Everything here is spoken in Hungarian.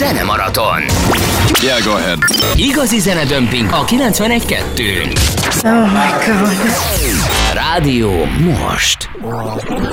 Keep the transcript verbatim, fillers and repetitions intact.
Zene Maraton. Yeah, go ahead. Igazi zenedömping a kilencvenegy kettő. Oh my God. Rádió most.